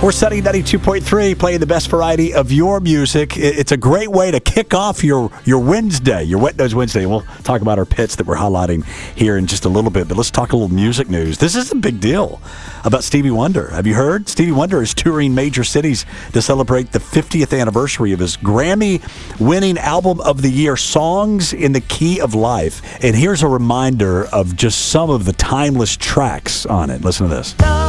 We're Sunny 92.3, playing the best variety of your music. It's a great way to kick off your Wednesday, your Wet Nose Wednesday. We'll talk about our pits that we're highlighting here in just a little bit, but let's talk a little music news. This is a big deal about Stevie Wonder. Have you heard? Stevie Wonder is touring major cities to celebrate the 50th anniversary of his Grammy-winning Album of the Year, Songs in the Key of Life. And here's a reminder of just some of the timeless tracks on it. Listen to this.